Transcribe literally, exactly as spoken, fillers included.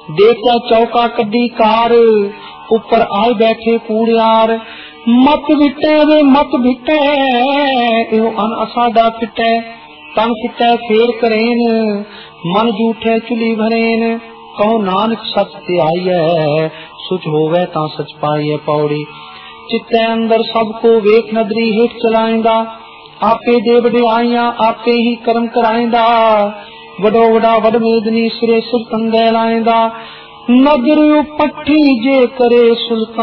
देखा चौका कड्डी कार, ऊपर आए बैठे कूड़ियार। मत बिटे वे मत बिटे, एहो अन असाडा फिटे। तन फिटे फेर करेन, मन जूठे चुली भरेन। कहो नानक सच ते आईए, सुच होवे तां सच पाईए। पौड़ी चित्ते अंदर सबको वेख नदरी हेठ चलाएंदा। आपे दे वडियाइयां आपे ही कर्म कराएंदा। वडो वडा वड मेदनी सिरे सिर तंगे लाएंदा। नजर पट्ठी जे करे सुल्तान